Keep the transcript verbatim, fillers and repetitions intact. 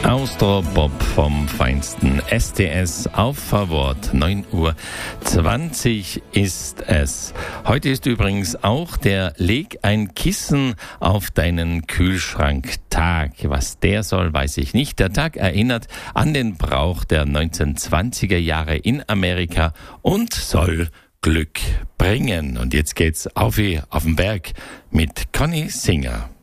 Austropop vom feinsten S T S auf Verwort. neun Uhr zwanzig ist es. Heute ist übrigens auch der Leg ein Kissen auf deinen Kühlschrank Tag. Was der soll, weiß ich nicht. Der Tag erinnert an den Brauch der neunzehnhundertzwanziger Jahre in Amerika und soll Glück bringen. Und jetzt geht's auf, auf den Berg mit Conny Singer.